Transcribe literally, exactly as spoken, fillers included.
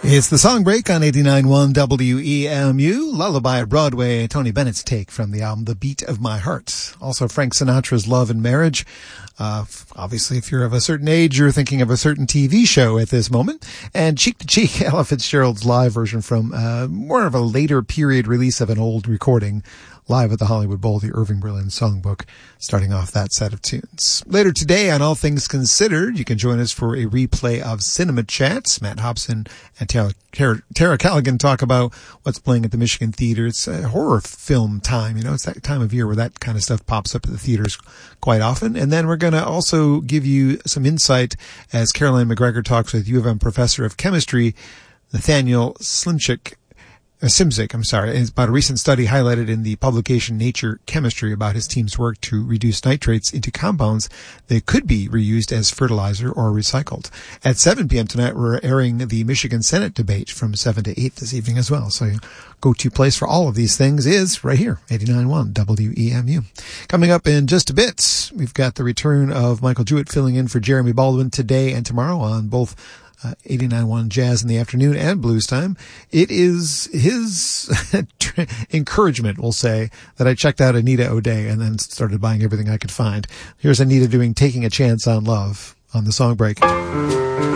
It's the Song Break on eighty-nine point one W E M U. Lullaby at Broadway, Tony Bennett's take from the album The Beat of My Heart. Also Frank Sinatra's Love and Marriage. Uh, obviously, if you're of a certain age, you're thinking of a certain T V show at this moment. And Cheek to Cheek, Ella Fitzgerald's live version from uh, more of a later period release of an old recording, live at the Hollywood Bowl, the Irving Berlin Songbook, starting off that set of tunes. Later today on All Things Considered, you can join us for a replay of Cinema Chats. Matt Hobson and Tara, Tara, Tara Callaghan talk about what's playing at the Michigan Theater. It's a horror film time, you know, it's that time of year where that kind of stuff pops up at the theaters quite often. And then we're going to also give you some insight as Caroline McGregor talks with U of M professor of chemistry, Nathaniel Slimchik, Uh, Simzik, I'm sorry, it's about a recent study highlighted in the publication Nature Chemistry about his team's work to reduce nitrates into compounds that could be reused as fertilizer or recycled. At seven p.m. tonight, we're airing the Michigan Senate debate from seven to eight this evening as well. So go-to place for all of these things is right here, eighty-nine point one W E M U. Coming up in just a bit, we've got the return of Michael Jewett filling in for Jeremy Baldwin today and tomorrow on both Uh, eighty-nine point one Jazz in the afternoon and Blues Time. It is his encouragement, we'll say, that I checked out Anita O'Day and then started buying everything I could find. Here's Anita doing Taking a Chance on Love on the Song Break.